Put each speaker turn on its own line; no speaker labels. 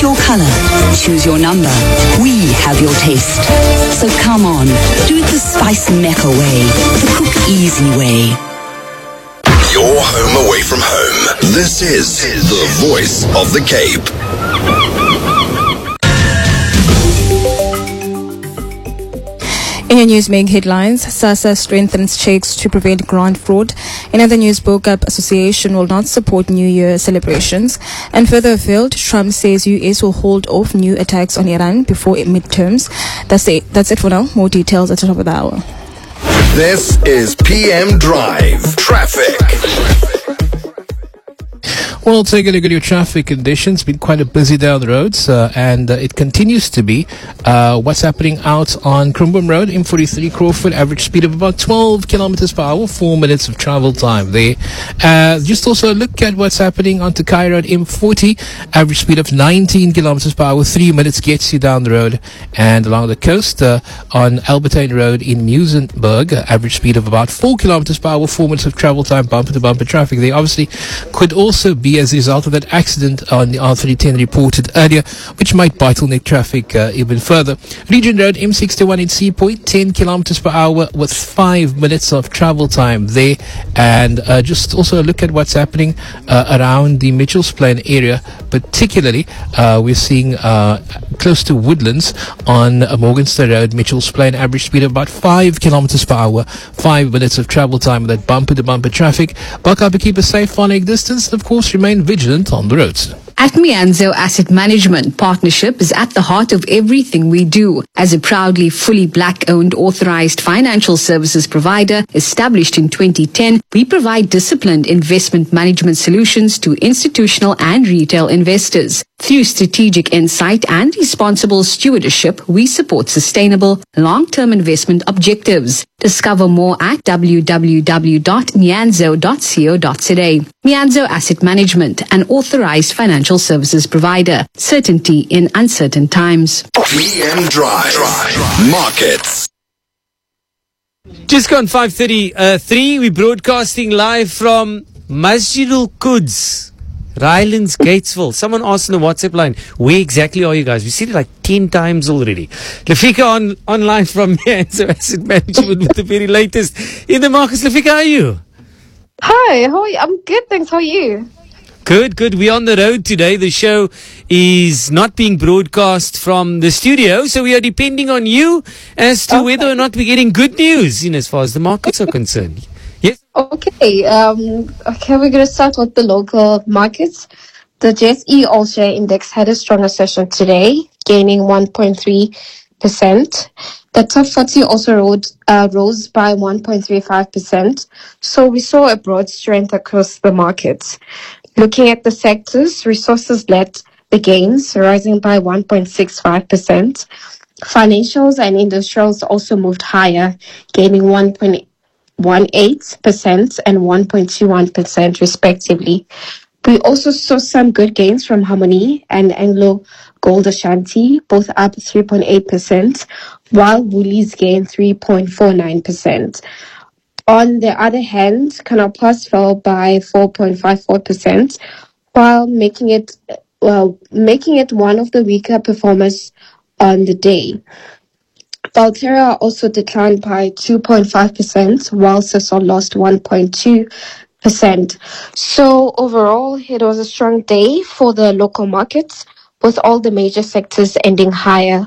your color, choose your number. We have your taste. So come on, do it the Spice Mecca way, the Cook Easy way.
Your home away from home. This is the voice of the Cape.
In your news main headlines, SASSA strengthens checks to prevent grant fraud. In other news, BOCAP Association will not support New Year celebrations. And further afield, Trump says US will hold off new attacks on Iran before midterms. That's it for now. More details at the top of the hour.
This is PM Drive Traffic.
Well, taking a look at your traffic conditions, been quite a busy day on the roads, and it continues to be. What's happening out on Crumbum Road, M43 Crawford, average speed of about 12 kilometers per hour, 4 minutes of travel time there. Just also look at what's happening on Takai Road, M40, average speed of 19 kilometers per hour, 3 minutes gets you down the road. And along the coast, on Albertine Road in Muizenberg, average speed of about 4 kilometers per hour, 4 minutes of travel time, bumper to bumper traffic. They obviously could also be as a result of that accident on the R310 reported earlier, which might bottleneck traffic even further. Region Road, M61 in Sea Point, 10 kilometers per hour with 5 minutes of travel time there. And just also look at what's happening around the Mitchells Plain area, particularly we're seeing close to Woodlands on Morganster Road, Mitchells Plain, average speed of about 5 kilometers per hour, 5 minutes of travel time with that bumper to bumper traffic. Buck up and keep a safe 1 leg distance, and of course remain vigilant on the roads.
At Mianzo Asset Management, partnership is at the heart of everything we do. As a proudly fully black-owned authorized financial services provider established in 2010, we provide disciplined investment management solutions to institutional and retail investors. Through strategic insight and responsible stewardship, we support sustainable, long-term investment objectives. Discover more at www.mianzo.co.za. Mianzo Asset Management, an authorized financial services provider. Certainty in uncertain times.
PM Drive Markets.
Just gone 5:33. We're broadcasting live from Masjidul Quds, Rylands, Gatesville. Someone asked on the WhatsApp line, where exactly are you guys? We've seen it like 10 times already. Lafika online from Mianzo Asset Management with the very latest in the markets. Lafika, how are you?
Hi, how are you? I'm good, thanks. How are you?
Good. We're on the road today. The show is not being broadcast from the studio, so we are depending on you as to whether or not we're getting good news, as far as the markets are concerned. Yes?
Okay, we're going to start with the local markets. The JSE All Share Index had a stronger session today, gaining 1.3%. The top 40 also rose by 1.35%. So we saw a broad strength across the markets. Looking at the sectors, resources led the gains, rising by 1.65%. Financials and industrials also moved higher, gaining 1.18% and 1.21% respectively. We also saw some good gains from Harmony and Anglo Gold Ashanti, both up 3.8%, while Woolies gained 3.49%. On the other hand, Canal Plus fell by 4.54%, while making it one of the weaker performers on the day. Valterra also declined by 2.5%, while Sasol lost 1.2%. So overall, it was a strong day for the local markets, with all the major sectors ending higher